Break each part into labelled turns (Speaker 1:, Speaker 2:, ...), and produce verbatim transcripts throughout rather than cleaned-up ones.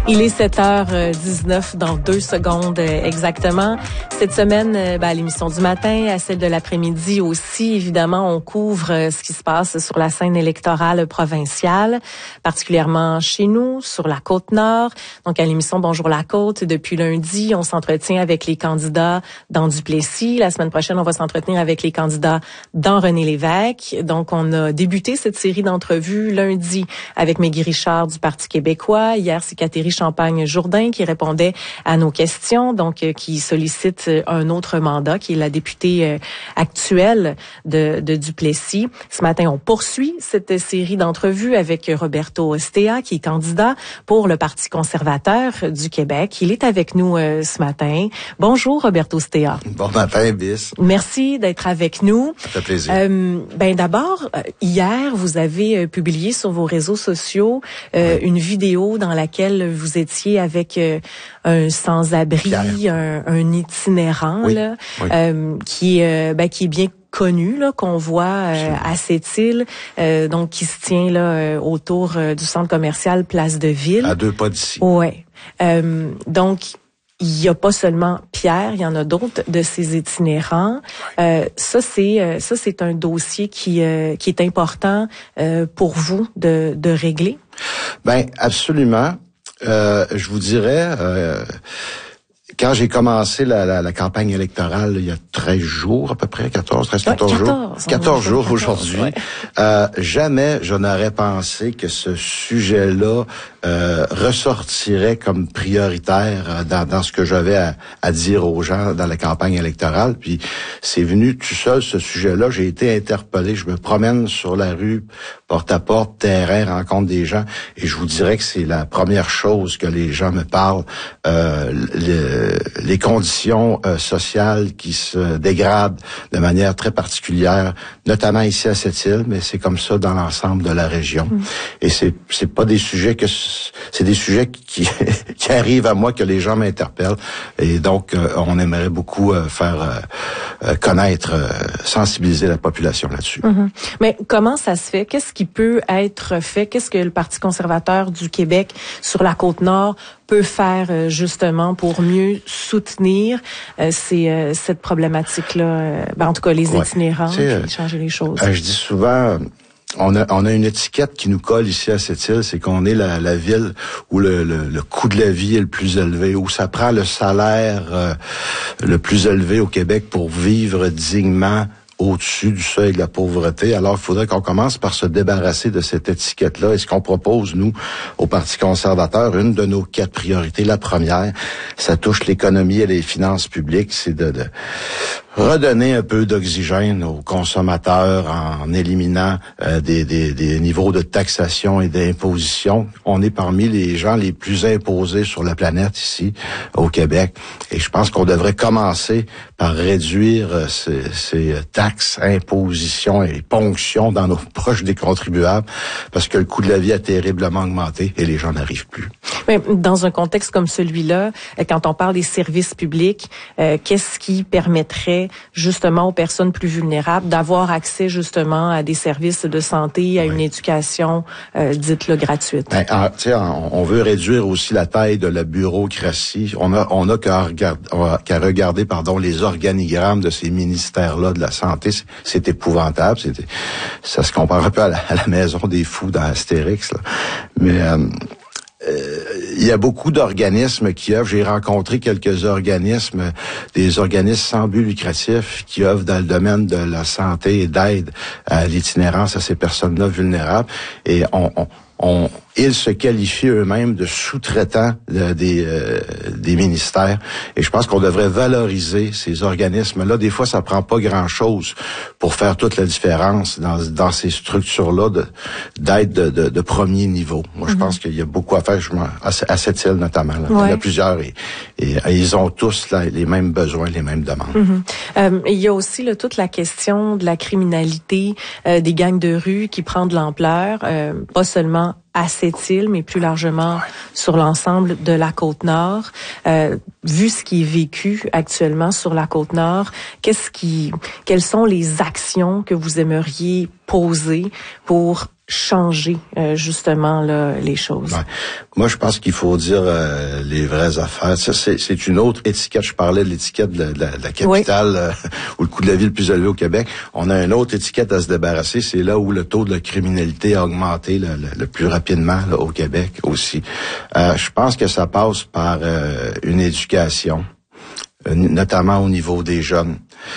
Speaker 1: Il est sept heures dix-neuf dans deux secondes exactement. Cette semaine, ben, à l'émission du matin, à celle de l'après-midi aussi, évidemment, on couvre ce qui se passe sur la scène électorale provinciale, particulièrement chez nous, sur la Côte-Nord. Donc, à l'émission Bonjour la Côte, depuis lundi, on s'entretient avec les candidats dans Duplessis. La semaine prochaine, on va s'entretenir avec les candidats dans René-Lévesque. Donc, on a débuté cette série d'entrevues lundi avec Meggy Richard du Parti québécois. Hier, c'est Catherine Champagne-Jourdain qui répondait à nos questions, donc euh, qui sollicite un autre mandat, qui est la députée euh, actuelle de, de Duplessis. Ce matin, on poursuit cette série d'entrevues avec Roberto Ostea, qui est candidat pour le Parti conservateur du Québec. Il est avec nous euh, ce matin. Bonjour, Roberto Ostea.
Speaker 2: Bon matin, Bis.
Speaker 1: Merci d'être avec nous.
Speaker 2: Ça fait plaisir.
Speaker 1: Euh, ben d'abord, hier, vous avez euh, publié sur vos réseaux sociaux euh, oui. une vidéo dans laquelle vous étiez avec euh, un sans-abri, un, un itinérant
Speaker 2: oui.
Speaker 1: là,
Speaker 2: oui.
Speaker 1: Euh, qui, euh, ben, qui est bien connu là, qu'on voit euh, à cette île, euh, donc qui se tient là euh, autour euh, du centre commercial Place de Ville.
Speaker 2: À deux pas d'ici.
Speaker 1: Ouais. Euh, donc il y a pas seulement Pierre, il y en a d'autres de ces itinérants. Euh, ça c'est euh, ça c'est un dossier qui euh, qui est important euh, pour vous de de régler.
Speaker 2: Ben absolument. Euh, je vous dirais, euh, quand j'ai commencé la, la, la campagne électorale il y a treize jours à peu près, quatorze, treize, quatorze jours, quatorze jours aujourd'hui, ouais. euh, jamais je n'aurais pensé que ce sujet-là euh, ressortirait comme prioritaire dans, dans ce que j'avais à, à dire aux gens dans la campagne électorale. Puis c'est venu tout seul, ce sujet-là. J'ai été interpellé. Je me promène sur la rue, porte à porte, terrain, rencontre des gens, et je vous dirais que c'est la première chose que les gens me parlent. Euh, le, les conditions euh, sociales qui se dégradent de manière très particulière, notamment ici à cette île, mais c'est comme ça dans l'ensemble de la région. Mmh. Et c'est c'est pas des sujets que c'est des sujets qui qui arrivent à moi, que les gens m'interpellent, et donc euh, on aimerait beaucoup euh, faire euh, connaître, euh, sensibiliser la population là-dessus.
Speaker 1: Mmh. Mais comment ça se fait? Qu'est-ce qui peut être fait? Qu'est-ce que le Parti conservateur du Québec sur la Côte-Nord peut faire justement pour mieux soutenir euh, ces, euh, cette problématique-là, euh, ben, en tout cas les itinérants,
Speaker 2: ouais.
Speaker 1: puis changer les choses?
Speaker 2: Euh, je dis souvent, on a, on a une étiquette qui nous colle ici à cette île, c'est qu'on est la, la ville où le, le, le coût de la vie est le plus élevé, où ça prend le salaire euh, le plus élevé au Québec pour vivre dignement au-dessus du seuil de la pauvreté. Alors, il faudrait qu'on commence par se débarrasser de cette étiquette-là. Et ce qu'on propose, nous, au Parti conservateur, une de nos quatre priorités, la première, ça touche l'économie et les finances publiques, c'est de, de redonner un peu d'oxygène aux consommateurs en éliminant euh, des, des, des niveaux de taxation et d'imposition. On est parmi les gens les plus imposés sur la planète ici, au Québec. Et je pense qu'on devrait commencer par réduire euh, ces, ces taxes, impositions et ponctions dans nos poches des contribuables, parce que le coût de la vie a terriblement augmenté et les gens n'arrivent plus.
Speaker 1: Mais dans un contexte comme celui-là, quand on parle des services publics, euh, qu'est-ce qui permettrait justement aux personnes plus vulnérables d'avoir accès justement à des services de santé, à oui. une éducation euh, dite-le gratuite?
Speaker 2: Ben, tu sais, on veut réduire aussi la taille de la bureaucratie. On a, on a qu'à regarder, qu'à regarder, pardon, les organigrammes de ces ministères-là de la santé. C'est, c'est épouvantable. C'est, ça se compare un peu à la, à la maison des fous dans Astérix, là. Mais euh, Euh, il y a beaucoup d'organismes qui œuvrent. J'ai rencontré quelques organismes, des organismes sans but lucratif qui œuvrent dans le domaine de la santé et d'aide à l'itinérance à ces personnes-là vulnérables. Et on, on, on ils se qualifient eux-mêmes de sous-traitants de, des, euh, des ministères. Et je pense qu'on devrait valoriser ces organismes-là. Des fois, ça prend pas grand-chose pour faire toute la différence dans, dans ces structures-là de, d'aide de, de, de premier niveau. Moi, je mm-hmm. pense qu'il y a beaucoup à faire, je à, à cette île notamment. Là. Ouais. Il y en a plusieurs et, et, et ils ont tous là, les mêmes besoins, les mêmes demandes.
Speaker 1: Mm-hmm. Euh, il y a aussi là, toute la question de la criminalité, euh, des gangs de rue qui prend de l'ampleur, euh, pas seulement à cette île, mais plus largement ouais. sur l'ensemble de la Côte-Nord. Euh, vu ce qui est vécu actuellement sur la Côte-Nord, qu'est-ce qui, quelles sont les actions que vous aimeriez poser pour changer euh, justement là, les choses?
Speaker 2: Ouais. Moi, je pense qu'il faut dire euh, les vraies affaires. Ça, c'est, c'est une autre étiquette. Je parlais de l'étiquette de la, de la, de la capitale oui. euh, où le coût de la vie est le plus élevé au Québec. On a une autre étiquette à se débarrasser. C'est là où le taux de la criminalité a augmenté le, le, le plus rapidement là, au Québec aussi. Euh, je pense que ça passe par euh, une éducation, euh, notamment au niveau des jeunes,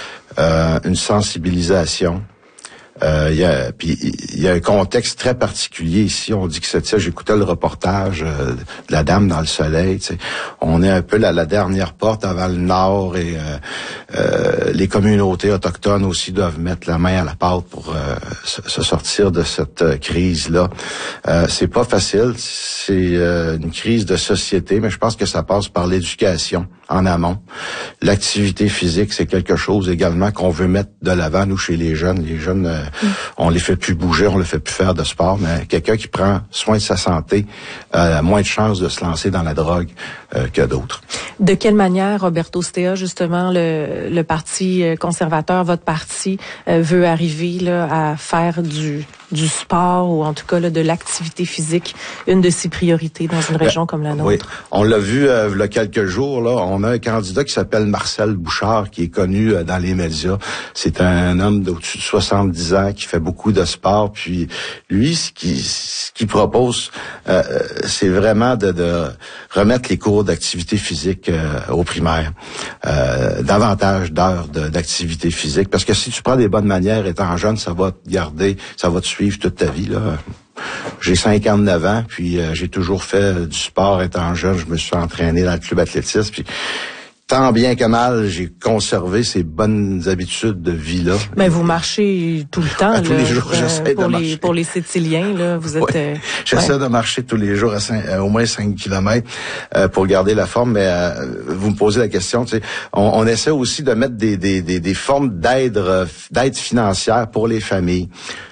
Speaker 2: euh, une sensibilisation. Euh, il y a, puis il y a un contexte très particulier ici. On dit que c'est ça. J'écoutais le reportage euh, de la Dame dans le soleil. Tu sais. On est un peu la, la dernière porte avant le Nord et euh, euh, les communautés autochtones aussi doivent mettre la main à la pâte pour euh, se, se sortir de cette euh, crise-là. Euh, c'est pas facile. C'est euh, une crise de société, mais je pense que ça passe par l'éducation en amont. L'activité physique, c'est quelque chose également qu'on veut mettre de l'avant, nous, chez les jeunes. Les jeunes, euh, mm. on les fait plus bouger, on les fait plus faire de sport, mais quelqu'un qui prend soin de sa santé euh, a moins de chances de se lancer dans la drogue euh, que d'autres.
Speaker 1: De quelle manière, Roberto Stea, justement, le, le Parti conservateur, votre parti, euh, veut arriver là, à faire du, du sport ou en tout cas là, de l'activité physique une de ses priorités dans une région ben, comme la nôtre? Oui,
Speaker 2: on l'a vu euh, il y a quelques jours, là, on a un candidat qui s'appelle Marcel Bouchard, qui est connu euh, dans les médias. C'est un homme d'au-dessus de soixante-dix ans qui fait beaucoup de sport. Puis lui, ce qu'il ce qu'il propose, euh, c'est vraiment de, de remettre les cours d'activité physique euh, aux primaires. Euh, davantage d'heures de, d'activité physique. Parce que si tu prends des bonnes manières étant jeune, ça va te garder, ça va te suivre toute ta vie, là. J'ai cinquante-neuf ans, puis euh, j'ai toujours fait euh, du sport étant jeune. Je me suis entraîné dans le club athlétisme, puis tant bien que mal, j'ai conservé ces bonnes habitudes de vie-là.
Speaker 1: Ben, vous marchez tout le temps,
Speaker 2: à tous
Speaker 1: là,
Speaker 2: les jours, euh, j'essaie
Speaker 1: pour
Speaker 2: de
Speaker 1: les,
Speaker 2: marcher.
Speaker 1: Pour les Sétiliens, là, vous êtes...
Speaker 2: Ouais.
Speaker 1: Euh,
Speaker 2: j'essaie
Speaker 1: ouais.
Speaker 2: de marcher tous les jours à cinq, euh, au moins cinq kilomètres euh, pour garder la forme, mais euh, vous me posez la question, tu sais, on, on essaie aussi de mettre des, des, des, des formes d'aide, euh, d'aide financière pour les familles.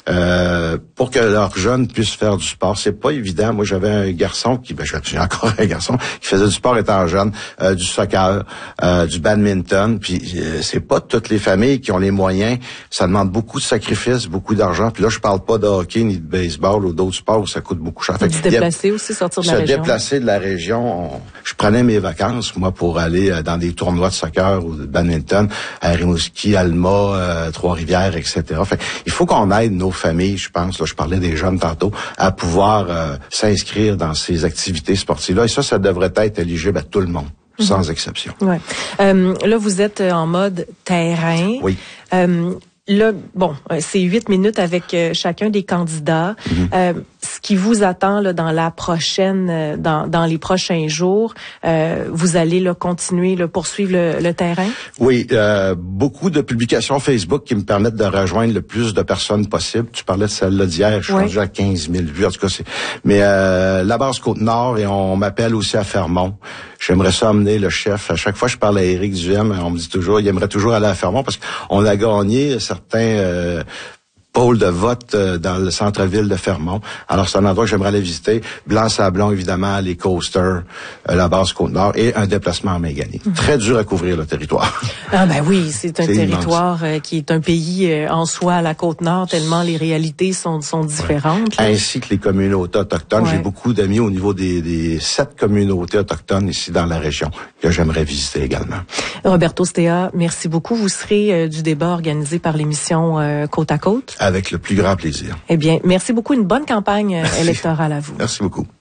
Speaker 2: Euh, pour que leurs jeunes puissent faire du sport. C'est pas évident. Moi, j'avais un garçon qui, ben, j'ai encore un garçon qui faisait du sport étant jeune, euh, du soccer, euh, du badminton. Puis euh, c'est pas toutes les familles qui ont les moyens. Ça demande beaucoup de sacrifices, beaucoup d'argent. Puis là, je parle pas de hockey ni de baseball ou d'autres sports où ça coûte beaucoup cher.
Speaker 1: Fait que se déplacer a, aussi, sortir de la
Speaker 2: se
Speaker 1: région.
Speaker 2: Se déplacer de la région. On, je prenais mes vacances, moi, pour aller dans des tournois de soccer ou de badminton à Rimouski, Alma, euh, Trois-Rivières, et cetera. Fait il faut qu'on aide nos familles, je pense, là, je parlais des jeunes tantôt, à pouvoir euh, s'inscrire dans ces activités sportives-là. Et ça, ça devrait être éligible à tout le monde, mm-hmm. sans exception.
Speaker 1: Ouais. Euh, là, vous êtes en mode terrain.
Speaker 2: Oui.
Speaker 1: Euh, Là, bon, c'est huit minutes avec euh, chacun des candidats. Mm-hmm. Euh, ce qui vous attend là, dans la prochaine, euh, dans, dans les prochains jours, euh, vous allez là, continuer, là, poursuivre le, le terrain?
Speaker 2: Oui, euh, beaucoup de publications Facebook qui me permettent de rejoindre le plus de personnes possible. Tu parlais de celle-là d'hier, je suis oui. rendu à quinze mille vues. En tout cas, c'est. Mais euh, la base Côte-Nord, et on m'appelle aussi à Fermont. J'aimerais ça amener le chef. À chaque fois que je parle à Éric Duhem, on me dit toujours, il aimerait toujours aller à Fermont parce qu'on a gagné certains euh, pôles de vote euh, dans le centre-ville de Fermont. Alors, c'est un endroit que j'aimerais aller visiter. Blanc-Sablon, évidemment, les coasters, euh, la base Côte-Nord et un déplacement en Méganie. Mmh. Très dur à couvrir, le territoire.
Speaker 1: Ah ben oui, c'est un c'est territoire euh, qui est un pays euh, en soi à la Côte-Nord, tellement les réalités sont, sont différentes.
Speaker 2: Ouais. Ainsi que les communautés autochtones. Ouais. J'ai beaucoup d'amis au niveau des, des sept communautés autochtones ici dans la région que j'aimerais visiter également.
Speaker 1: Roberto Stea, merci beaucoup. Vous serez euh, du débat organisé par l'émission euh, Côte à Côte.
Speaker 2: Avec le plus grand plaisir.
Speaker 1: Eh bien, merci beaucoup. Une bonne campagne merci. électorale à vous.
Speaker 2: Merci beaucoup.